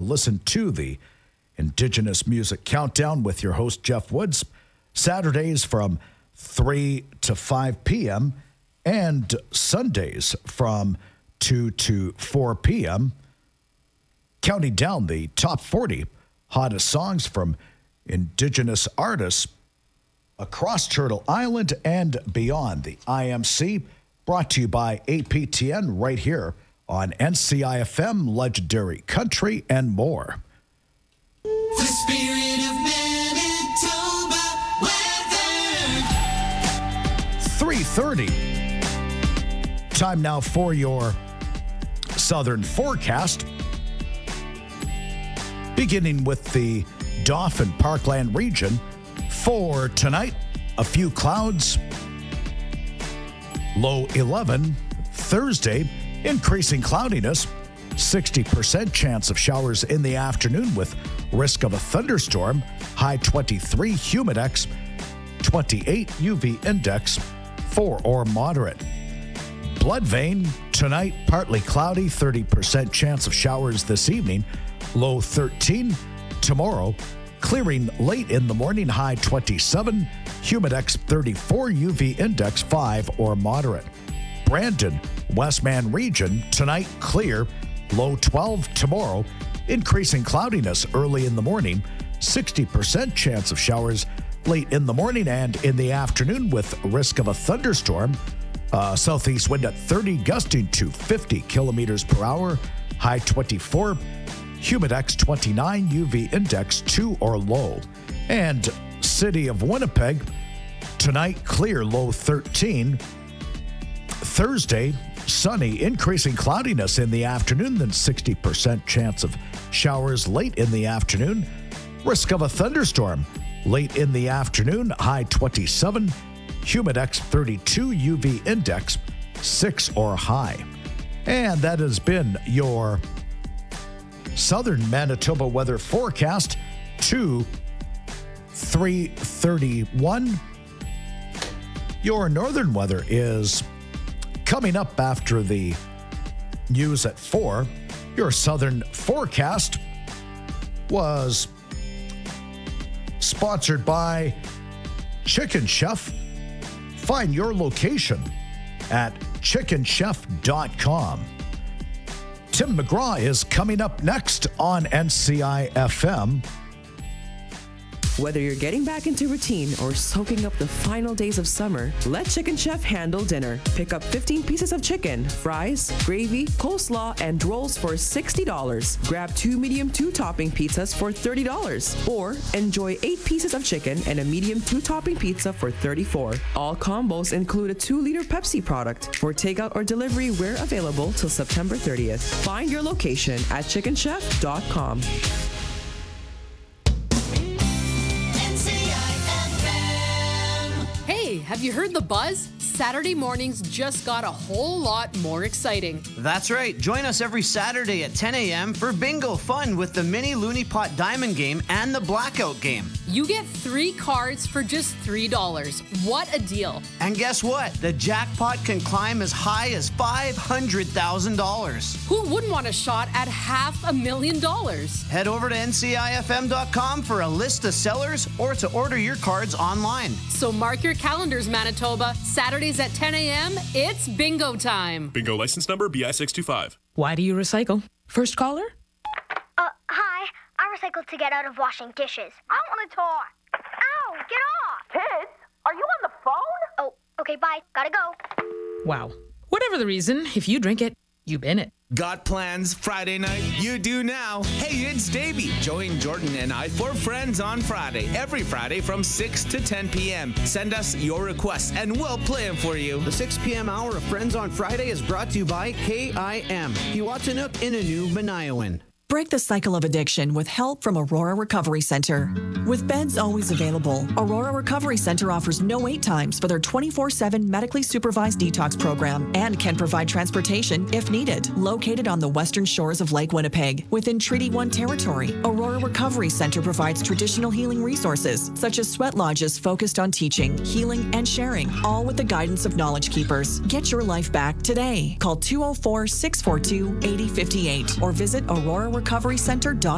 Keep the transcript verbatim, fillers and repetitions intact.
listen to the Indigenous Music Countdown with your host, Jeff Woods, Saturdays from three to five p.m. and Sundays from two to four p.m., counting down the top forty hottest songs from Indigenous artists across Turtle Island and beyond. The I M C, brought to you by A P T N right here on N C I F M, Legendary Country, and more. The spirit of Manitoba weather. three thirty. Time now for your southern forecast. Beginning with the Dauphin Parkland region. For tonight, a few clouds. Low eleven. Thursday, increasing cloudiness. sixty percent chance of showers in the afternoon with risk of a thunderstorm. High twenty-three, humidex twenty-eight, U V index four or moderate. Bloodvein, tonight, partly cloudy, thirty percent chance of showers this evening. Low thirteen. Tomorrow, clearing late in the morning, high twenty-seven, humidex thirty-four, U V index five or moderate. Brandon, Westman region, tonight clear, low twelve. Tomorrow, increasing cloudiness early in the morning, sixty percent chance of showers late in the morning and in the afternoon with risk of a thunderstorm. Uh, southeast wind at thirty, gusting to fifty kilometers per hour, high twenty-four, humidex twenty-nine, U V index two or low. And city of Winnipeg, tonight clear, low thirteen. Thursday, sunny, increasing cloudiness in the afternoon, then sixty percent chance of showers late in the afternoon. Risk of a thunderstorm late in the afternoon, high twenty-seven, humidex thirty-two, U V index six or high. And that has been your southern Manitoba weather forecast to three thirty-one. Your northern weather is coming up after the news at four. Your southern forecast was sponsored by Chicken Chef. Find your location at chicken chef dot com. Tim McGraw is coming up next on N C I F M. Whether you're getting back into routine or soaking up the final days of summer, let Chicken Chef handle dinner. Pick up fifteen pieces of chicken, fries, gravy, coleslaw, and rolls for sixty dollars. Grab two medium two-topping pizzas for thirty dollars. Or enjoy eight pieces of chicken and a medium two-topping pizza for thirty-four dollars. All combos include a two-liter Pepsi product. For takeout or delivery, we're available till September thirtieth. Find your location at chicken chef dot com. Have you heard the buzz? Saturday mornings just got a whole lot more exciting. That's right. Join us every Saturday at ten a.m. for bingo fun with the mini Looney Pot Diamond game and the Blackout game. You get three cards for just three dollars. What a deal. And guess what? The jackpot can climb as high as five hundred thousand dollars. Who wouldn't want a shot at half a million dollars? Head over to N C I F M dot com for a list of sellers or to order your cards online. So mark your calendars, Manitoba. Saturdays at ten a.m., it's bingo time. Bingo license number B I six two five. Why do you recycle? First caller? Uh, hi. I recycle to get out of washing dishes. I want to talk. Ow, get off. Kids, are you on the phone? Oh, okay, bye. Gotta go. Wow. Whatever the reason, if you drink it, you bin it. Got plans Friday night? You do now. Hey, it's Davey. Join Jordan and I for Friends on Friday. Every Friday from six to ten p.m. Send us your requests and we'll play them for you. The six p.m. hour of Friends on Friday is brought to you by K I M, Hiwatanuk Inanu Manayawan. Break the cycle of addiction with help from Aurora Recovery Center. With beds always available, Aurora Recovery Center offers no wait times for their twenty-four seven medically supervised detox program and can provide transportation if needed. Located on the western shores of Lake Winnipeg, within Treaty one territory, Aurora Recovery Center provides traditional healing resources such as sweat lodges focused on teaching, healing, and sharing, all with the guidance of Knowledge Keepers. Get your life back today. Call two oh four, six four two, eight oh five eight or visit aurora recovery center dot com.